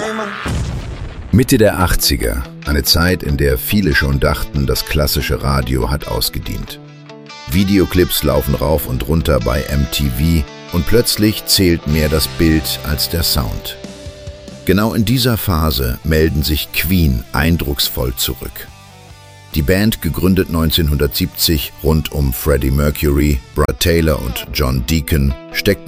Mitte der 80er, eine Zeit, in der viele schon dachten, das klassische Radio hat ausgedient. Videoclips laufen rauf und runter bei MTV und plötzlich zählt mehr das Bild als der Sound. Genau in dieser Phase melden sich Queen eindrucksvoll zurück. Die Band, gegründet 1970 rund um Freddie Mercury, Brad Taylor und John Deacon, steckt